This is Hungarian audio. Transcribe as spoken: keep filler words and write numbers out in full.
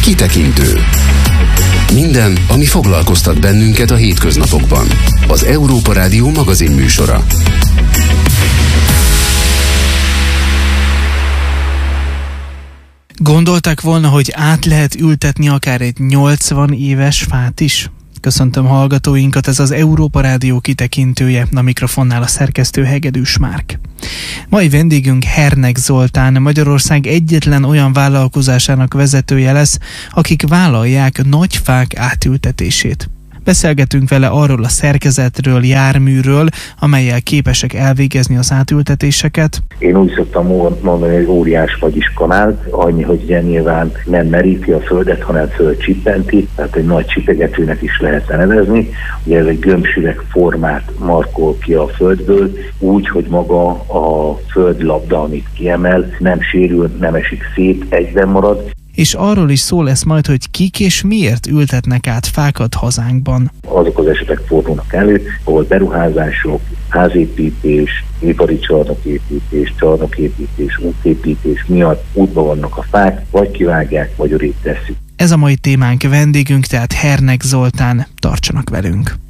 Kitekintő. Minden, ami foglalkoztat bennünket a hétköznapokban. Az Európa Rádió magazin műsora. Gondolták volna, hogy át lehet ültetni akár egy nyolcvan éves fát is? Köszöntöm hallgatóinkat, ez az Európa Rádió kitekintője, a mikrofonnál a szerkesztő Hegedűs Márk. Mai vendégünk Hernek Zoltán, Magyarország egyetlen olyan vállalkozásának vezetője lesz, akik vállalják nagy fák átültetését. Beszélgetünk vele arról a szerkezetről, járműről, amellyel képesek elvégezni az átültetéseket. Én úgy szoktam mondani, hogy óriás vagyis kanál, annyi, hogy ugye nyilván nem meríti a földet, hanem földcsippenti, tehát egy nagy csipegetőnek is lehetne nevezni. Ugye ez egy gömbsüveg formát markol ki a földből, úgy, hogy maga a földlabda, amit kiemel, nem sérül, nem esik szét, egyben marad. És arról is szó lesz majd, hogy kik és miért ültetnek át fákat hazánkban. Azok az esetek fordulnak elő, ahol beruházások, házépítés, ipari csarnoképítés, csarnoképítés, útépítés miatt útba vannak a fák, vagy kivágják, vagy odébb tesszük. Ez a mai témánk, vendégünk, tehát Hernek Zoltán. Tartsanak velünk!